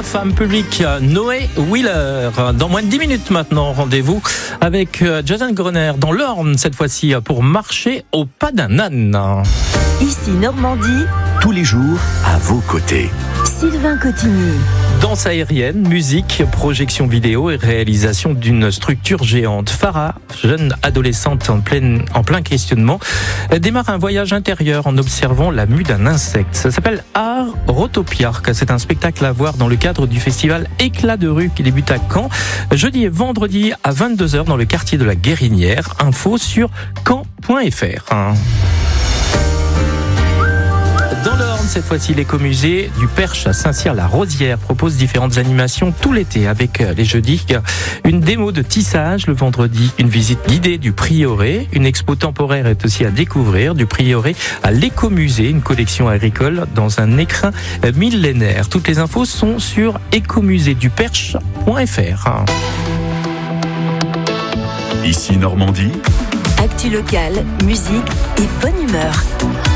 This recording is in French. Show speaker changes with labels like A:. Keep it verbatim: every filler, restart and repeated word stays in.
A: femme publique Noé Wheeler. Dans moins de dix minutes maintenant, rendez-vous avec Jason Groner dans l'Orne, cette fois-ci pour marcher au pas d'un âne.
B: Ici Normandie,
C: tous les jours à vos côtés.
B: Sylvain Cotigny.
A: Danse aérienne, musique, projection vidéo et réalisation d'une structure géante. Farah, jeune adolescente en plein, en plein questionnement, démarre un voyage intérieur en observant la mue d'un insecte. Ça s'appelle Art Rotopiarque. C'est un spectacle à voir dans le cadre du festival Éclat de rue qui débute à Caen, jeudi et vendredi à vingt-deux heures dans le quartier de la Guérinière. Info sur caen point f r. Dans l'Orne, cette fois-ci, l'écomusée du Perche à Saint-Cyr-la-Rosière propose différentes animations tout l'été avec les jeudis. Une démo de tissage le vendredi, une visite guidée du prieuré, une expo temporaire est aussi à découvrir du prieuré à l'écomusée, une collection agricole dans un écrin millénaire. Toutes les infos sont sur écomusée du perche point f r.
C: Ici Normandie.
B: Actu locale, musique et bonne humeur.